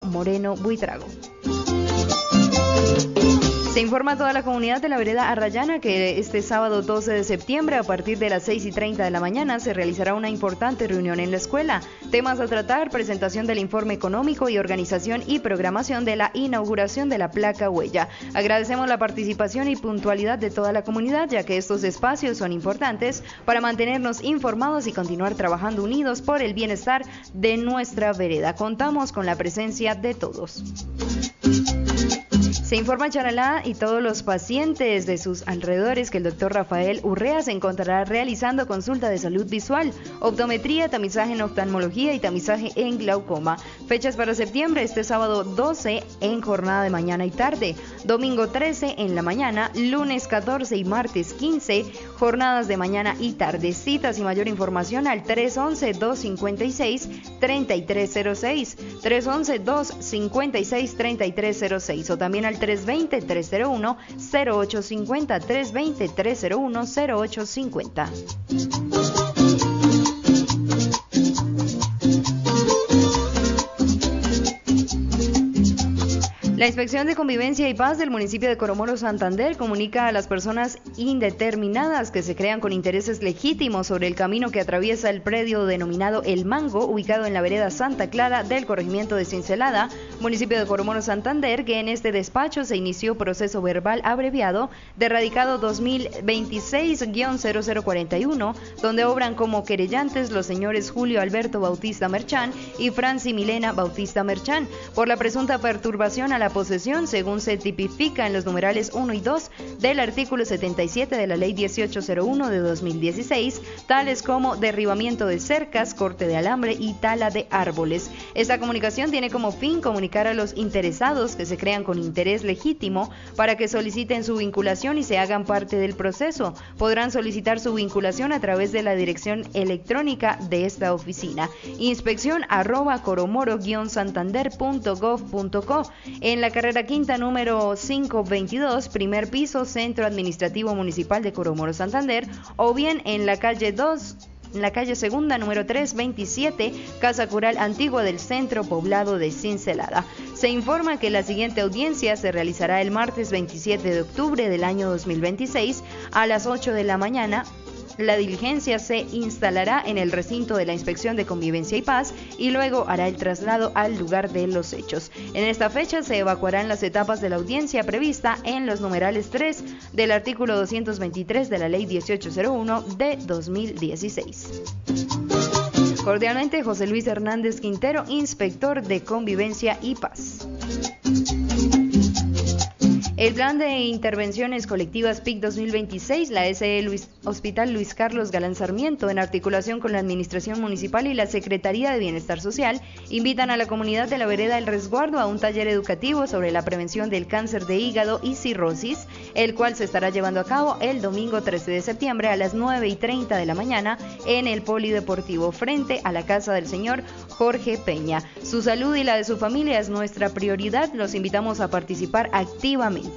Moreno Buitrago. Se informa a toda la comunidad de la vereda Arrayana que este sábado 12 de septiembre a partir de las 6:30 de la mañana se realizará una importante reunión en la escuela. Temas a tratar: presentación del informe económico y organización y programación de la inauguración de la placa huella. Agradecemos la participación y puntualidad de toda la comunidad, ya que estos espacios son importantes para mantenernos informados y continuar trabajando unidos por el bienestar de nuestra vereda. Contamos con la presencia de todos. Se informa a Charalá y todos los pacientes de sus alrededores que el doctor Rafael Urrea se encontrará realizando consulta de salud visual, optometría, tamizaje en oftalmología y tamizaje en glaucoma. Fechas para septiembre: este sábado 12 en jornada de mañana y tarde, domingo 13 en la mañana, lunes 14 y martes 15, jornadas de mañana y tarde. Citas y mayor información al 311-256-3306, 311-256-3306 o también al 320-301-0850, 320-301-0850. La Inspección de Convivencia y Paz del municipio de Coromoro, Santander, comunica a las personas indeterminadas que se crean con intereses legítimos sobre el camino que atraviesa el predio denominado El Mango, ubicado en la vereda Santa Clara del corregimiento de Cincelada, municipio de Coromoro, Santander, que en este despacho se inició proceso verbal abreviado de radicado 2026-0041, donde obran como querellantes los señores Julio Alberto Bautista Merchán y Franci Milena Bautista Merchán por la presunta perturbación a la posesión, según se tipifica en los numerales 1 y 2 del artículo 77 de la Ley 1801 de 2016, tales como derribamiento de cercas, corte de alambre y tala de árboles. Esta comunicación tiene como fin comunicar a los interesados que se crean con interés legítimo para que soliciten su vinculación y se hagan parte del proceso. Podrán solicitar su vinculación a través de la dirección electrónica de esta oficina: inspección@coromoro-santander.gov.co, en la carrera quinta número 522, primer piso, Centro Administrativo Municipal de Coromoro, Santander, o bien en la calle segunda número 327, Casa Cural Antigua del Centro Poblado de Cincelada. Se informa que la siguiente audiencia se realizará el martes 27 de octubre del año 2026 a las 8 de la mañana. La diligencia se instalará en el recinto de la Inspección de Convivencia y Paz y luego hará el traslado al lugar de los hechos. En esta fecha se evacuarán las etapas de la audiencia prevista en los numerales 3 del artículo 223 de la Ley 1801 de 2016. Cordialmente, José Luis Hernández Quintero, inspector de Convivencia y Paz. El Plan de Intervenciones Colectivas PIC 2026, la SE Hospital Luis Carlos Galán Sarmiento, en articulación con la Administración Municipal y la Secretaría de Bienestar Social, invitan a la comunidad de la vereda El Resguardo a un taller educativo sobre la prevención del cáncer de hígado y cirrosis, el cual se estará llevando a cabo el domingo 13 de septiembre a las 9:30 de la mañana en el Polideportivo, frente a la casa del señor Jorge Peña. Su salud y la de su familia es nuestra prioridad. Los invitamos a participar activamente.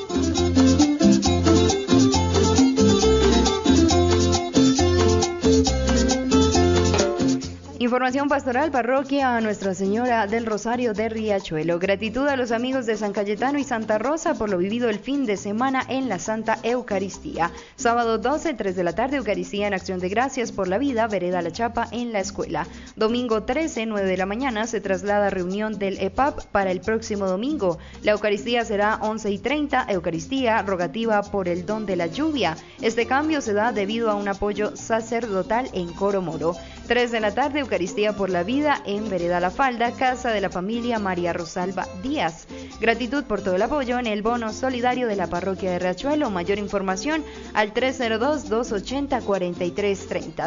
Información pastoral, parroquia Nuestra Señora del Rosario de Riachuelo. Gratitud a los amigos de San Cayetano y Santa Rosa por lo vivido el fin de semana en la Santa Eucaristía. Sábado 12, 3 de la tarde, Eucaristía en Acción de Gracias por la Vida, Vereda La Chapa en la escuela. Domingo 13, 9 de la mañana, se traslada reunión del EPAP para el próximo domingo. La Eucaristía será 11:30, Eucaristía rogativa por el don de la lluvia. Este cambio se da debido a un apoyo sacerdotal en Coromoro. 3 de la tarde, Eucaristía por la Vida en Vereda La Falda, casa de la familia María Rosalba Díaz. Gratitud por todo el apoyo en el bono solidario de la parroquia de Riachuelo. Mayor información al 302-280-4330,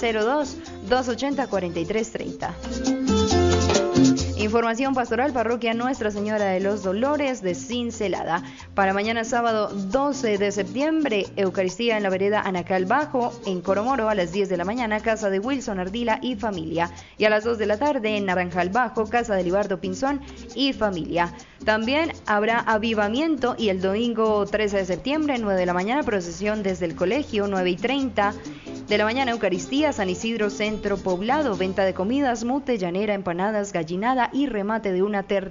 302-280-4330. Información pastoral, parroquia Nuestra Señora de los Dolores de Cincelada. Para mañana sábado 12 de septiembre, Eucaristía en la vereda Anacal Bajo, en Coromoro, a las 10 de la mañana, casa de Wilson Ardila y familia. Y a las 2 de la tarde, en Naranjal Bajo, casa de Libardo Pinzón y familia. También habrá avivamiento y el domingo 13 de septiembre, 9 de la mañana, procesión desde el colegio, 9:30 de la mañana, Eucaristía, San Isidro Centro Poblado, venta de comidas, mute, llanera, empanadas, gallinada y remate de una terna.